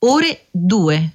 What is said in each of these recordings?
ore 2.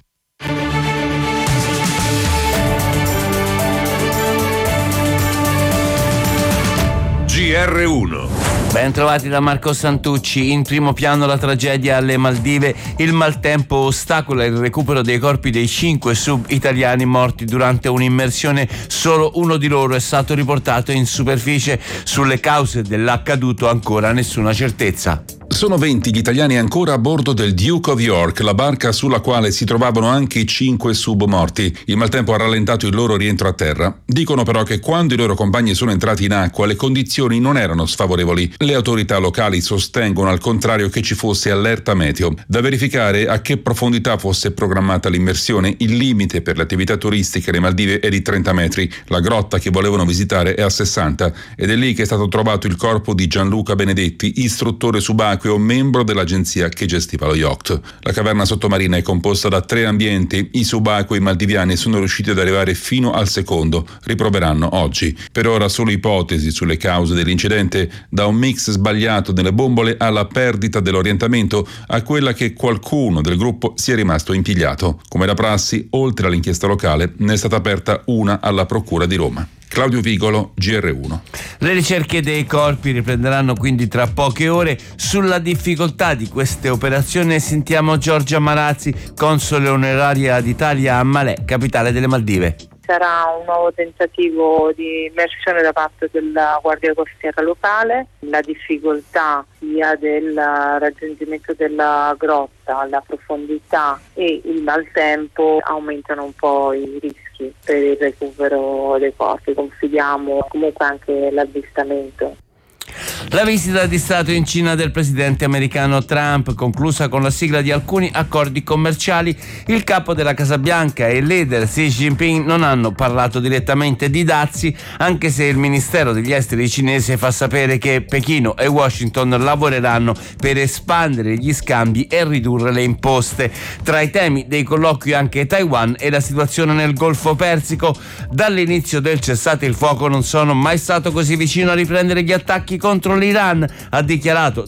GR1. Ben trovati da Marco Santucci. In primo piano la tragedia alle Maldive. Il maltempo ostacola il recupero dei corpi dei 5 sub italiani morti durante un'immersione. Solo uno di loro è stato riportato in superficie. Sulle cause dell'accaduto ancora nessuna certezza. Sono 20 gli italiani ancora a bordo del Duke of York, la barca sulla quale si trovavano anche i 5 sub morti. Il maltempo ha rallentato il loro rientro a terra. Dicono però che quando i loro compagni sono entrati in acqua le condizioni non erano sfavorevoli. Le autorità locali sostengono al contrario che ci fosse allerta meteo. Da verificare a che profondità fosse programmata l'immersione. Il limite per le attività turistiche alle Maldive è di 30 metri. La grotta che volevano visitare è a 60 ed è lì che è stato trovato il corpo di Gianluca Benedetti, istruttore subacqueo, membro dell'agenzia che gestiva lo yacht. La caverna sottomarina è composta da 3 ambienti. I subacquei maldiviani sono riusciti ad arrivare fino al secondo. Riproveranno oggi. Per ora solo ipotesi sulle cause dell'incidente, da un mix sbagliato delle bombole alla perdita dell'orientamento a quella che qualcuno del gruppo sia rimasto impigliato. Come da prassi, oltre all'inchiesta locale, ne è stata aperta una alla Procura di Roma. Claudio Vigolo, GR1. Le ricerche dei corpi riprenderanno quindi tra poche ore. Sulla difficoltà di queste operazioni sentiamo Giorgia Marazzi, console onoraria d'Italia a Malé, capitale delle Maldive. Sarà un nuovo tentativo di immersione da parte della Guardia Costiera locale. La difficoltà sia del raggiungimento della grotta, la profondità e il maltempo aumentano un po' i rischi per il recupero dei corpi. Confidiamo comunque anche l'avvistamento. La visita di Stato in Cina del presidente americano Trump, conclusa con la sigla di alcuni accordi commerciali. Il capo della Casa Bianca e il leader Xi Jinping non hanno parlato direttamente di dazi, anche se il Ministero degli Esteri cinese fa sapere che Pechino e Washington lavoreranno per espandere gli scambi e ridurre le imposte. Tra i temi dei colloqui anche Taiwan e la situazione nel Golfo Persico. Dall'inizio del cessate il fuoco non sono mai stato così vicino a riprendere gli attacchi contro l'Iran, ha dichiarato